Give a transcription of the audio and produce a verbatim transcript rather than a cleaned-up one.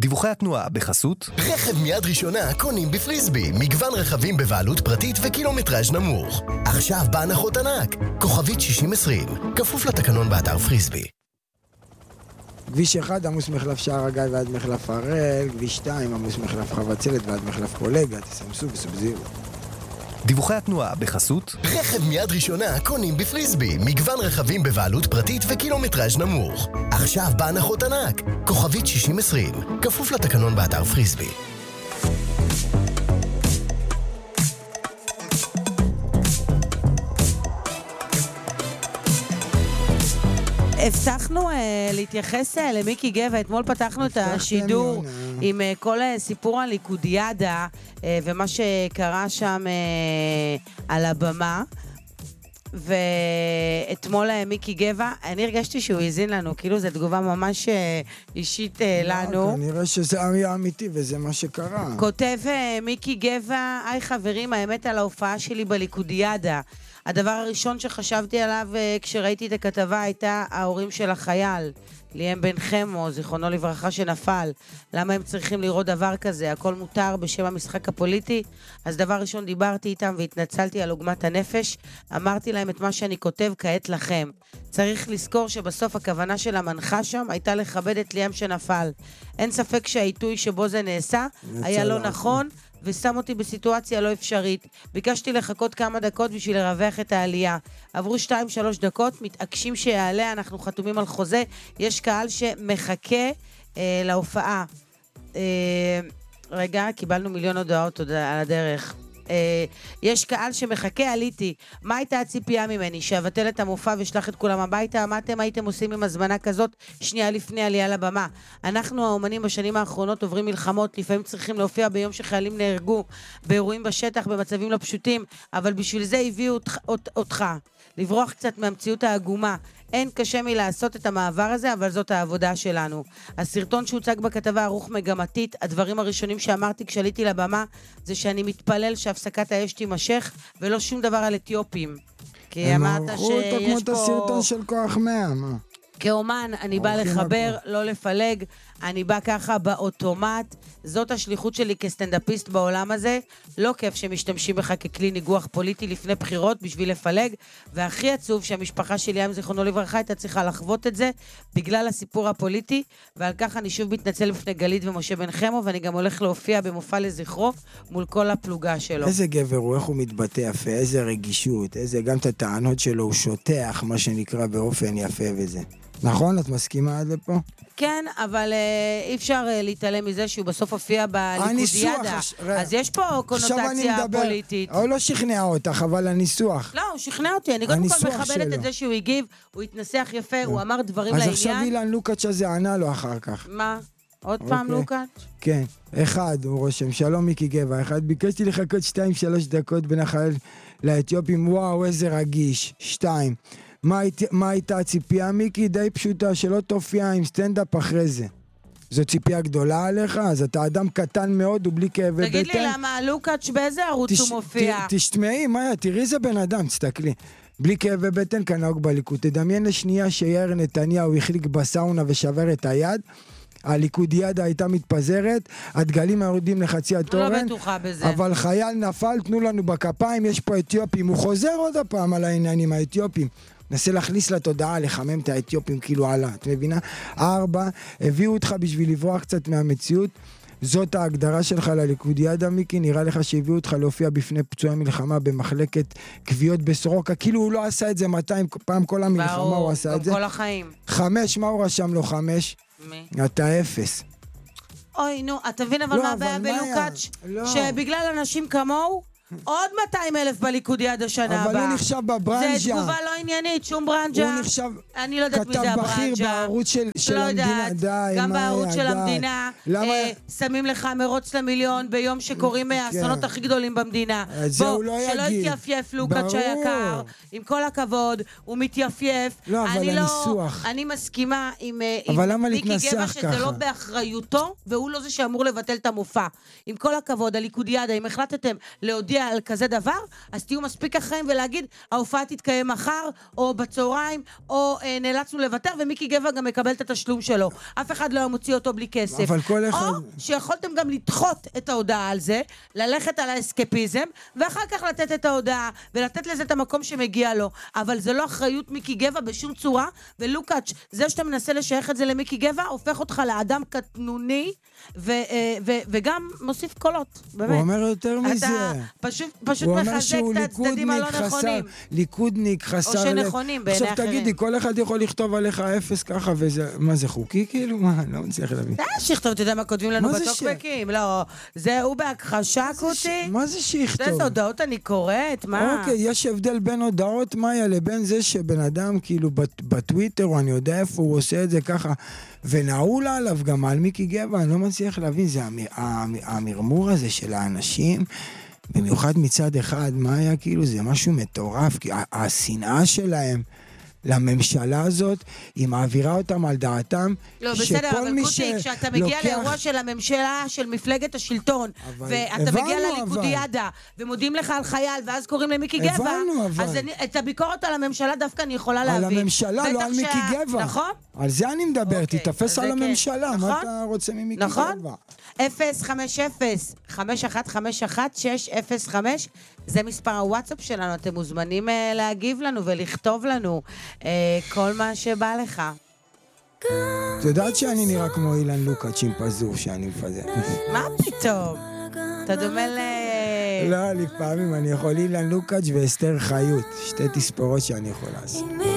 דיווחי התנועה בחסות רכב מיד ראשונה קונים בפריסבי, מגוון רכבים בבעלות פרטית וקילומטראז' נמוך. עכשיו בהנחות ענק, כוכבית שישים עשרים, כפוף לתקנון באתר פריסבי. כביש אחד עמוס מחלף שער הגיא ועד מחלף הראל, כביש שתיים עמוס מחלף חבצלת ועד מחלף קולגה, תסמסו וסובזירו. דיווחי התנועה בחסות רכב מיד ראשונה קונים בפריסבי, מגוון רכבים בבעלות פרטית וקילומטראז' נמוך. עכשיו בהנחות ענק, כוכבית שישים עשרים, כפוף לתקנון באתר פריסבי. הבטחנו uh, להתייחס uh, למיקי גבע, אתמול פתחנו את השידור עם uh, כל uh, סיפור הליכודיאדה uh, ומה שקרה שם uh, על הבמה, ואתמול uh, מיקי גבע, אני הרגשתי שהוא הזין לנו, כאילו זו תגובה ממש uh, אישית uh, לנו. כנראה שזה היה אמיתי וזה מה שקרה. כותב uh, מיקי גבע, היי חברים, האמת על ההופעה שלי בליכודיאדה. הדבר הראשון שחשבתי עליו כשראיתי את הכתבה הייתה ההורים של החייל, ליאם בן חמו, זיכרונו לברכה שנפל. למה הם צריכים לראות דבר כזה? הכל מותר בשם המשחק הפוליטי? אז דבר ראשון דיברתי איתם והתנצלתי על עוגמת הנפש. אמרתי להם את מה שאני כותב כעת לכם. צריך לזכור שבסוף הכוונה של המנחה שם הייתה לכבד את ליאם שנפל. אין ספק שהעיתוי שבו זה נעשה היה לא נכון, ושם אותי בסיטואציה לא אפשרית. ביקשתי לחכות כמה דקות בשביל לרווח את העלייה. עברו שתיים שלוש דקות, מתעקשים שיעלה, אנחנו חתומים על חוזה. יש קהל שמחכה אה, להופעה. אה, רגע, קיבלנו מיליון הודעות על הדרך. אה, יש קהל שמחכה, עליתי. מה הייתה הציפייה ממני? שאבטל את המופע ושלח את כולם הביתה? מה אתם הייתם עושים עם הזמנה כזאת שנייה לפני עלייה לבמה? אנחנו האומנים בשנים האחרונות עוברים מלחמות, לפעמים צריכים להופיע ביום שחיילים נהרגו, באירועים בשטח, במצבים לא פשוטים, אבל בשביל זה הביאו אותך, אותך. לברוח קצת מהמציאות העגומה. אין קשה מלעשות את המעבר הזה, אבל זאת העבודה שלנו. הסרטון שהוצג בכתבה ערוך מגמתית, הדברים הראשונים שאמרתי כשעליתי לבמה, זה שאני מתפלל שהפסקת האש תימשך, ולא שום דבר על אתיופים. כי אמרת שיש פה... הם ערכו אותו כמו את הסרטון של כוח מאה, מה? כאומן, אני בא לחבר, לא לפלג, אני בא ככה באוטומט, זאת השליחות שלי כסטנדאפיסט בעולם הזה, לא כיף שמשתמשים בך ככלי ניגוח פוליטי לפני בחירות בשביל לפלג, והכי עצוב שהמשפחה שלי ים זיכרונו לברכה הייתה צריכה לחוות את זה, בגלל הסיפור הפוליטי, ועל כך אני שוב מתנצל בפני גלית ומשה בן חמו, ואני גם הולך להופיע במופע לזכרו, מול כל הפלוגה שלו. איזה גבר הוא, איך הוא מתבטא יפה, איזה רגישות, איזה, גם את הטענות שלו הוא שוטח, מה שנקרא באופן יפה וזה. נכון? את מסכימה עד לפה? כן, אבל אה, אי אפשר אה, להתעלם מזה שהוא בסוף הופיע בליכודיאדה. הש... אז יש פה קונוטציה פוליטית. הוא לא שכנע אותך, אבל הניסוח. לא, הוא שכנע אותי. אני קודם כל מכבדת שלו. את זה שהוא הגיב, הוא התנסח יפה, yeah. הוא אמר דברים אז לעניין. אז עכשיו אילן לוקאץ' הזה ענה לו אחר כך. מה? עוד okay. פעם לוקאץ'? כן. אחד, הוא רושם, שלום מיקי גבע. אחד, ביקשתי לחכות שתיים שלוש דקות בין החייל לאתיופים. וואו, איזה רגיש. שתיים. מה, היית, מה הייתה הציפייה, מיקי? די פשוטה, שלא תופיע עם סטנדאפ אחרי זה. זו ציפייה גדולה עליך? אז אתה אדם קטן מאוד ובלי כאבי בטן. תגיד לי למה, לוקאץ' באיזה ערוץ תש, הוא מופיע? ת, תשתמעי, מאיה, תראי איזה בן אדם, תסתכלי. בלי כאבי בטן כנהוג בליכוד. תדמיין לשנייה שיאיר נתניהו החליק בסאונה ושבר את היד, הליכודיאדה הייתה מתפזרת, הדגלים היורדים לחצי התורן, לא בטוחה בזה. אבל חייל נפל, תנו לנו בכפיים, יש פה אתיופים. הוא חוזר עוד הפעם על העניינים האתיופים. נסה להכניס לתודעה, לחמם את האתיופים כאילו עלה, את מבינה? ארבע, הביאו אותך בשביל לברוח קצת מהמציאות, זאת ההגדרה שלך לליכודיאדה, מיקי, נראה לך שהביאו אותך להופיע בפני פצועי מלחמה במחלקת קביעות בסורוקה, כאילו הוא לא עשה את זה מאתיים פעם כל המלחמה, ברור, הוא עשה את זה. כל החיים. חמש, מה הוא רשם לו חמש? מי? אתה אפס. אוי, נו, אתה מבין אבל לא, מה הבעיה בלוקאץ'? לא. שבגלל אנשים כמוהו, עוד מאתיים אלף בליכודיאד השנה הבאה. אבל הוא נחשב בברנז'ה. זה תגובה לא עניינית, שום ברנז'ה. הוא נחשב אני לא יודעת מי זה הברנז'ה. כתב בכיר בערוץ של, של לא המדינה. יודעת, די, גם מה בערוץ היה, של די. המדינה. למה? אה, שמים לך מרוץ למיליון ביום שקוראים האסונות כן. הכי גדולים במדינה. בוא, לא שלא יגיד. יתייפייף לוקאץ' היקר. עם כל הכבוד, הוא מתייפייף. לא, אבל אני הניסוח. לא, אני מסכימה עם, אבל עם למה מיקי להתנסח גבע שזה ככה? לא באחריותו, והוא לא זה שאמור לבטל את המופע. עם כל הכבוד, הליכודיאדה, אם החלטתם להודיע להודיע על כזה דבר, אז תהיו מספיק אחראים ולהגיד, ההופעה תתקיים מחר, או בצהריים, או אה, נאלצנו לוותר, ומיקי גבע גם מקבל את התשלום שלו. אף אחד לא מוציא אותו בלי כסף. אבל כל אחד... או שיכולתם גם לדחות את ההודעה על זה, ללכת על האסקפיזם, ואחר כך לתת את ההודעה, ולתת לזה את המקום שמגיע לו. אבל זה לא אחריות מיקי גבע בשום צורה, ולוקאץ', זה שאתה מנסה לשייך את זה למיקי גבע, הופך אותך לאדם קטנוני, ו- ו- וגם מוסיף קולות, באמת. הוא אומר יותר מזה. אתה פשוט, פשוט מחזק את הצדדים הלא נכונים. ליכודניק חסר... או שנכונים בעיני אחרים. עכשיו תגידי, כל אחד יכול לכתוב עליך אפס ככה, וזה... מה זה חוקי כאילו? מה? לא מצליח להבין. זה שיכתוב, אתה יודע מה כותבים לנו בטוקבקים? לא, זה הוא בהכחשה קוטי. מה זה שיכתוב? זה הודעות אני קוראת, מה? אוקיי, יש הבדל בין הודעות מאיה לבין זה שבן אדם כאילו בטוויטר, או אני יודע איפה הוא עושה את זה ככה, ונעול עליו גם על מיקי גבע, אני לא מצליח להבין, זה המרמור הזה של האנשים, במיוחד מצד אחד, מה היה כאילו, זה משהו מטורף, כי השנאה שלהם לממשלה הזאת, היא מעבירה אותם על דעתם, לא, בסדר, אבל קוטי, כשאתה מגיע לאירוע של הממשלה, של מפלגת השלטון, ואתה מגיע לליכודיאדה, ומודיעים לך על חייל, ואז קוראים למיקי גבע, אז את הביקורת על הממשלה דווקא אני יכולה להבין. על הממשלה, לא על מיקי גבע. נכון? על זה אני מדבר, תתפס על הממשלה, מה אתה רוצה ממיקי גבע? אפס חמש אפס חמש אחת חמש אחת שש אפס חמש זה מספר הוואטסאפ שלנו, אתם מוזמנים להגיב לנו ולכתוב לנו כל מה שבא לך. את יודעת שאני נראה כמו אילן לוקאץ' עם פזור שאני מפזר. מה פתאום? אתה דומה ל... לא, לפעמים אני יכול אילן לוקאץ' ואסתר חיות, שתי תספורות שאני יכול לעשות.